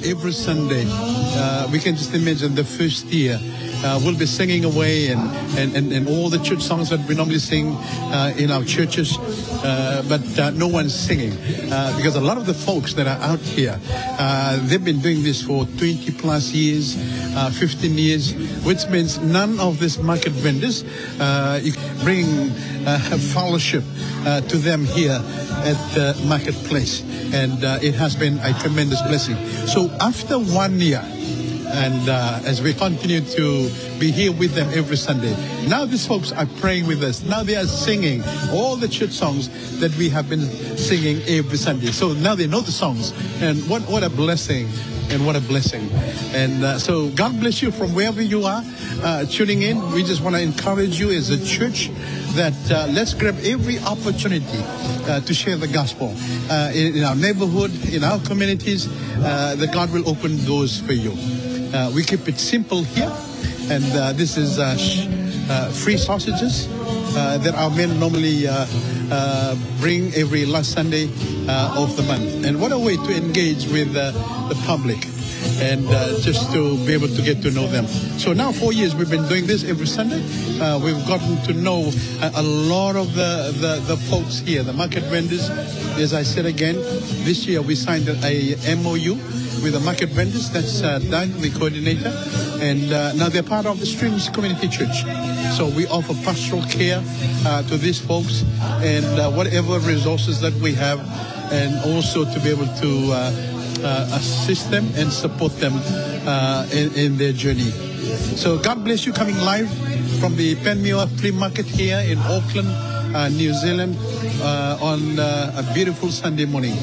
every Sunday. We can just imagine the first year. We'll be singing away and all the church songs that we normally sing in our churches, but no one's singing because a lot of the folks that are out here, they've been doing this for 20 plus years, 15 years, which means none of these market vendors bring fellowship to them here at the marketplace, and it has been a tremendous blessing. So after 1 year, and as we continue to be here with them every Sunday, now these folks are praying with us. Now they are singing all the church songs that we have been singing every Sunday. So now they know the songs, and what a blessing. And what a blessing. And so God bless you from wherever you are tuning in. We just want to encourage you as a church that let's grab every opportunity to share the gospel in our neighborhood, in our communities, that God will open doors for you. We keep it simple here, and this is free sausages that our men normally bring every last Sunday of the month. And what a way to engage with the public and just to be able to get to know them. So now 4 years we've been doing this every Sunday. We've gotten to know a lot of the folks here, the market vendors. As I said again, this year we signed a MOU with the market vendors. That's Doug, the coordinator. And now they're part of the Streams Community Church. So we offer pastoral care to these folks and whatever resources that we have, and also to be able to assist them and support them in their journey. So God bless you, coming live from the Panmure Flea Market here in Auckland, New Zealand, on a beautiful Sunday morning.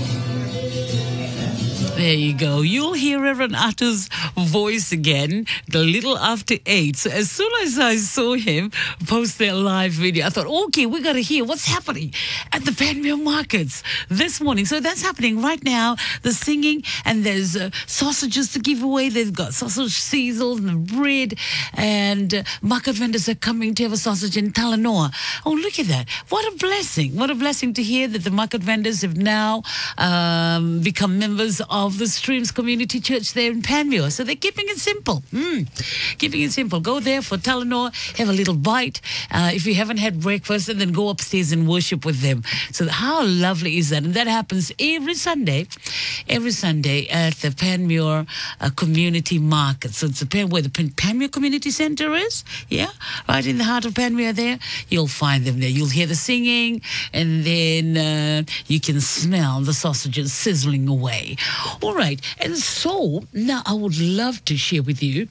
There you go. You'll hear Reverend Attu's voice again a little after 8. So as soon as I saw him post their live video, I thought, okay, we got to hear what's happening at the Panmure markets this morning. So that's happening right now. The singing, and there's sausages to give away. They've got sausage sizzles and bread, and market vendors are coming to have a sausage in Talanoa. Oh, look at that. What a blessing. What a blessing to hear that the market vendors have now become members of the Streams Community Church there in Panmure. So they're keeping it simple. Keeping it simple. Go there for Talanoa, have a little bite. If you haven't had breakfast, and then go upstairs and worship with them. So how lovely is that? And that happens every Sunday at the Panmure Community Market. So it's where the Panmure Community Centre is. Yeah, right in the heart of Panmure there. You'll find them there. You'll hear the singing, and then you can smell the sausages sizzling away. All right, and so now I would love to share with you.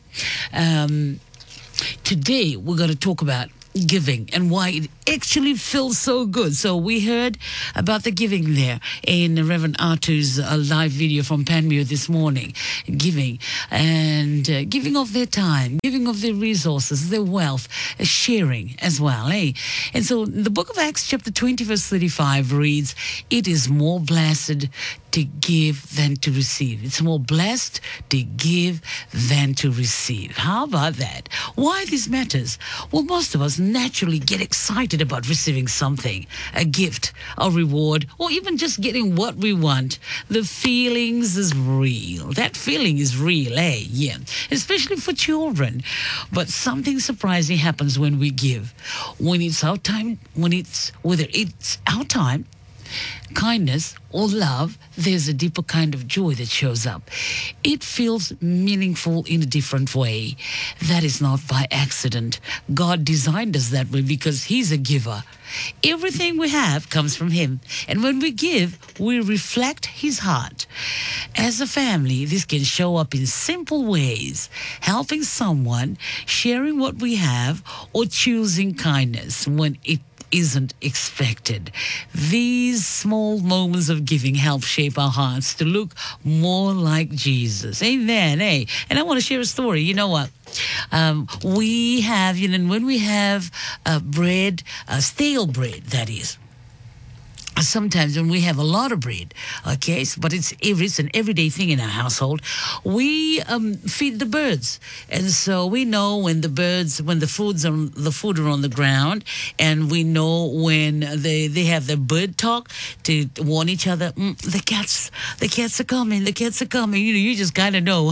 Today we're going to talk about giving and why it actually feels so good. So we heard about the giving there in Reverend Attu's live video from Panmure this morning. Giving and giving of their time, giving of their resources, their wealth, sharing as well. And so the book of Acts chapter 20 verse 35 reads, "It is more blessed to give than to receive." It's more blessed to give than to receive. How about that? Why this matters? Well, most of us naturally get excited about receiving something, a gift, a reward, or even just getting what we want. The feelings is real. That feeling is real, Yeah. Especially for children. But something surprising happens when we give. When it's our time, whether it's our time, kindness, or love, there's a deeper kind of joy that shows up. It feels meaningful in a different way. That is not by accident. God designed us that way because He's a giver. Everything we have comes from Him. And when we give, we reflect His heart. As a family, this can show up in simple ways. Helping someone, sharing what we have, or choosing kindness when it isn't expected. These small moments of giving help shape our hearts to look more like Jesus. Amen. And I want to share a story. You know what? We have, when we have bread, stale bread, that is. sometimes when we have a lot of bread, okay, but it's an everyday thing in our household, we feed the birds. And so we know when the food are on the ground, and we know when they have their bird talk to warn each other, the cats are coming, you just kind of know.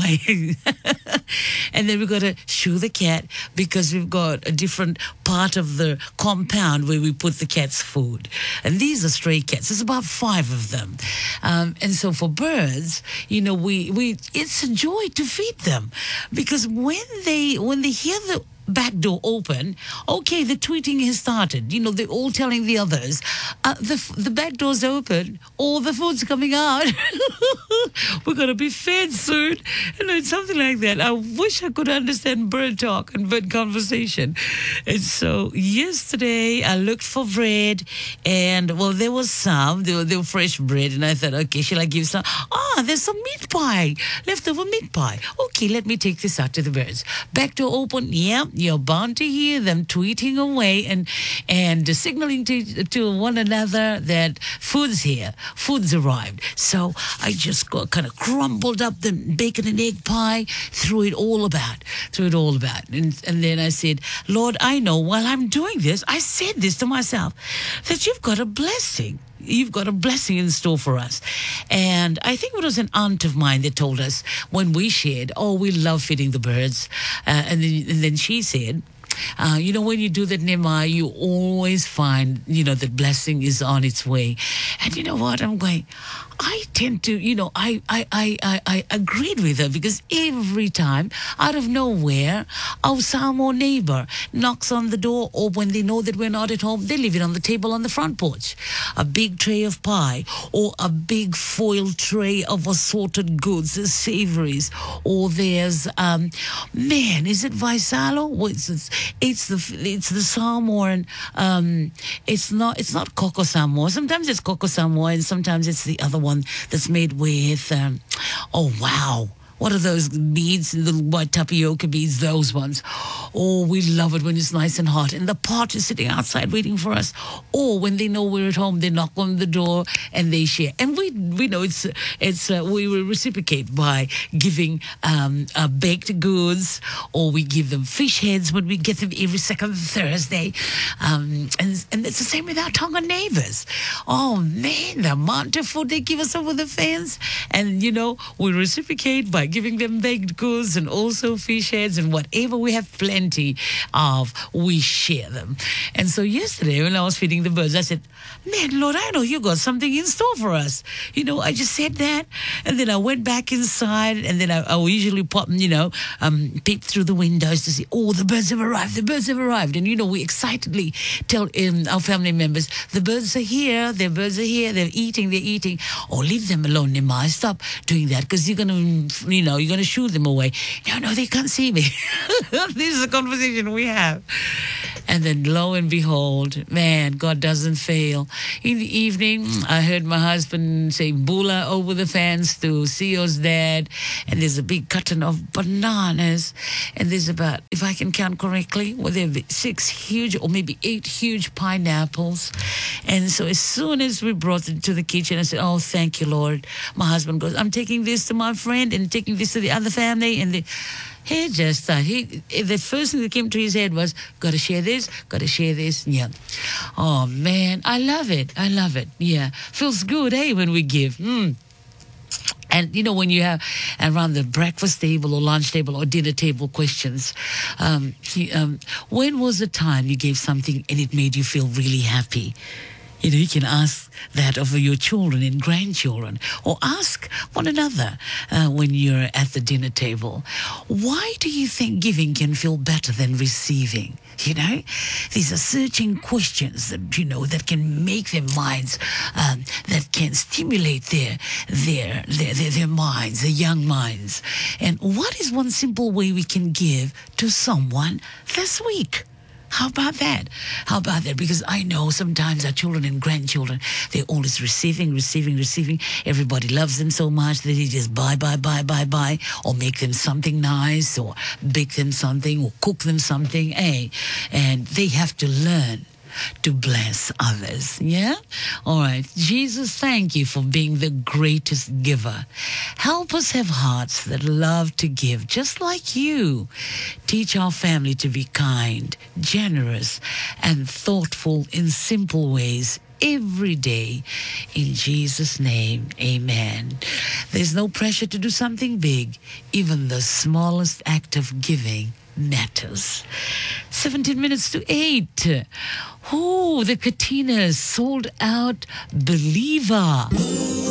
And then we've got to shoo the cat, because we've got a different part of the compound where we put the cat's food. And these are stray cats. There's about 5 of them. And so for birds, we it's a joy to feed them, because when they hear the back door open, okay, the tweeting has started. They're all telling the others, the back door's open, all the food's coming out. We're going to be fed soon. It's something like that. I wish I could understand bird talk and bird conversation. And so yesterday I looked for bread, and there was some. They were fresh bread, and I thought, okay, shall I give some? There's some meat pie, leftover meat pie. Okay, let me take this out to the birds. Back door open, yeah. You're bound to hear them tweeting away and signaling to one another that food's here, food's arrived. So I just kind of crumbled up the bacon and egg pie, threw it all about. And then I said, Lord, I know while I'm doing this, I said this to myself, that you've got a blessing. You've got a blessing in store for us. And I think it was an aunt of mine that told us when we shared, we love feeding the birds. And then she said, when you do that, Nehemiah, you always find, that blessing is on its way. And you know what? I'm going, I tend to, I agreed with her, because every time, out of nowhere, our Samoa neighbor knocks on the door, or when they know that we're not at home, they leave it on the table on the front porch. A big tray of pie, or a big foil tray of assorted goods, savories, or there's, is it Vaisalo? It's the Samoan, it's not Coco Samoa. Sometimes it's Coco Samoa, and sometimes it's the other one that's made with, what are those beads, little white tapioca beads, those ones. Oh, we love it when it's nice and hot, and the pot is sitting outside waiting for us. Or when they know we're at home, they knock on the door and they share. And we know we will reciprocate by giving baked goods, or we give them fish heads when we get them every second Thursday. And it's the same with our Tonga neighbors. Oh man, the amount of food they give us over the fence. And we reciprocate by giving them baked goods and also fish heads, and whatever we have plenty of, we share them. And so yesterday when I was feeding the birds, I said, man, Lord, I know you got something in store for us. I just said that, and then I went back inside, and then I usually pop, peep through the windows to see, the birds have arrived. And we excitedly tell our family members, the birds are here, they're eating. Oh, leave them alone, Nehemiah. Stop doing that, because you're going to shoo them away. No, they can't see me. This is a conversation we have. And then lo and behold, man, God doesn't fail. In the evening, I heard my husband say bula over the fence to Sio's dad. And there's a big carton of bananas. And there's about, if I can count correctly, there are 6 huge or maybe 8 huge pineapples. And so as soon as we brought it to the kitchen, I said, oh, thank you, Lord. My husband goes, I'm taking this to my friend and taking this to the other family. And he just thought, the first thing that came to his head was, got to share this. Yeah. Oh, man, I love it. Yeah. Feels good, when we give. And, when you have around the breakfast table or lunch table or dinner table questions, when was the time you gave something and it made you feel really happy? You can ask that of your children and grandchildren, or ask one another when you're at the dinner table. Why do you think giving can feel better than receiving? These are searching questions that, that can make their minds, that can stimulate their minds, their young minds. And what is one simple way we can give to someone this week? How about that? Because I know sometimes our children and grandchildren, they're always receiving. Everybody loves them so much that they just buy, or make them something nice, or bake them something, or cook them something, And they have to learn to bless others. Yeah? All right. Jesus, thank you for being the greatest giver. Help us have hearts that love to give, just like you. Teach our family to be kind, generous, and thoughtful in simple ways every day. In Jesus' name, amen. There's no pressure to do something big. Even the smallest act of giving matters. 17 minutes to 8. Oh, the Katinas sold out Believer.